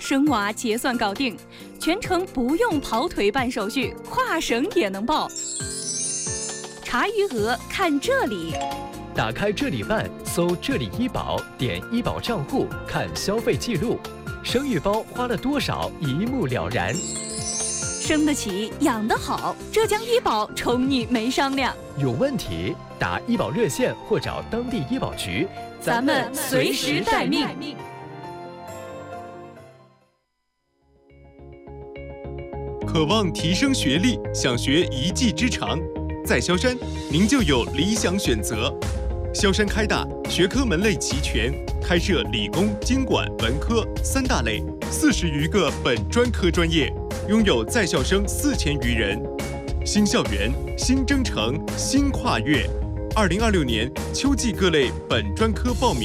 生娃结算搞定，全程不用跑腿办手续，跨省也能报。查余额看这里， 打开这里办，搜这里医保，点医保账户看消费记录，生育包花了多少一目了然。 生得起，养得好，浙江医保宠你没商量。 有问题打医保热线或找当地医保局， 咱们随时待命。 渴望提升学历，想学一技之长，在萧山您就有理想选择。萧山开大学科门类齐全，开设理工、经管、文科3大类，40余个本专科专业，拥有在校生4000余人。新校园、新征程、新跨越。2026年秋季各类本专科报名